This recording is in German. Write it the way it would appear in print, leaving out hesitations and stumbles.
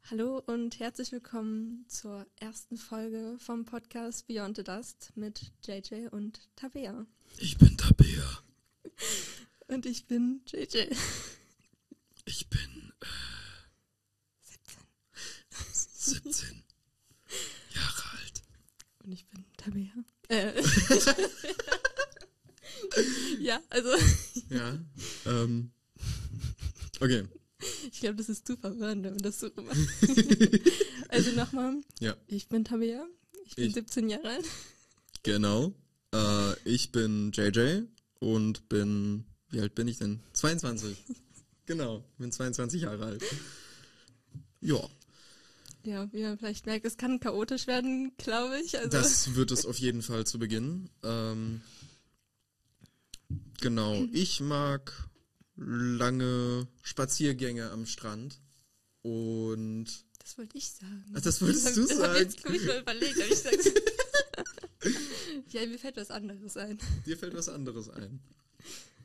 Hallo und herzlich willkommen zur ersten Folge vom Podcast Beyond the Dust mit JJ und Tabea. Ich bin Tabea. Und ich bin JJ. Ich bin 17 Jahre alt. Und ich bin Tabea. Ja, also. Ja, okay. Ich glaube, das ist zu verwirrend, wenn man das so macht. Also nochmal. Ja. Ich bin Tabea. Ich bin 17 Jahre alt. Genau. Ich bin JJ und bin, wie alt bin ich denn? 22. Genau, bin 22 Jahre alt. Ja. Ja, wie man vielleicht merkt, es kann chaotisch werden, glaube ich. Also. Das wird es auf jeden Fall zu Beginn. Genau, ich mag lange Spaziergänge am Strand und... Das wollte ich sagen. Ach, das wolltest du sagen? Jetzt habe ich mal überlegt, ob ich sage. Ja, mir fällt was anderes ein. Dir fällt was anderes ein.